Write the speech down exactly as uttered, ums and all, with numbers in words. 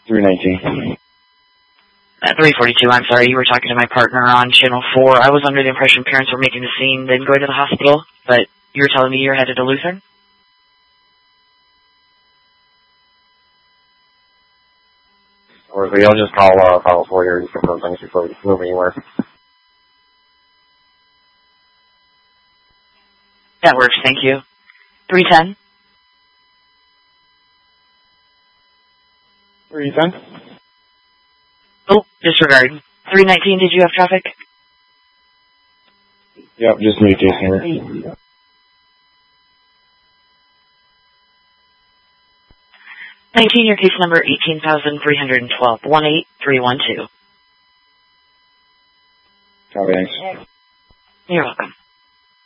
three nineteen. At three forty-two, I'm sorry, you were talking to my partner on Channel four. I was under the impression parents were making a scene, then going to the hospital, but you were telling me you're headed to Lutheran? Or if you'll just call uh, Final four here to confirm things before we move anywhere. That works, thank you. three ten? three ten? Oh, disregard. three nineteen, did you have traffic? Yep, just me, Jason here. nineteen, your case number eighteen thousand three hundred twelve, one eight three one two. Copy, thanks. You're welcome.